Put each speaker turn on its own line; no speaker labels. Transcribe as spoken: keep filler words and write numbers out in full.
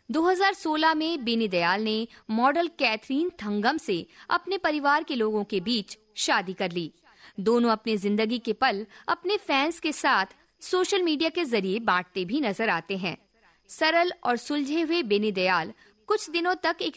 दो हज़ार सोलह में बेनी दयाल ने मॉडल कैथरीन थंगम से अपने परिवार के लोगों के बीच शादी कर ली। दोनों अपनी जिंदगी के पल अपने फैंस के साथ सोशल मीडिया के जरिए बांटते भी नजर आते हैं। सरल और सुलझे हुए बेनी दयाल कुछ दिनों तक एक